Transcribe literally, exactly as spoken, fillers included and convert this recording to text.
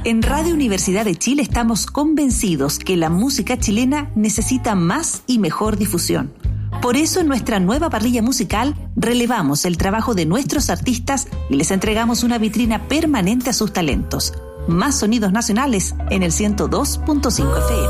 En Radio Universidad de Chile estamos convencidos que la música chilena necesita más y mejor difusión. Por eso en nuestra nueva parrilla musical relevamos el trabajo de nuestros artistas y les entregamos una vitrina permanente a sus talentos. Más sonidos nacionales en el ciento dos punto cinco F M.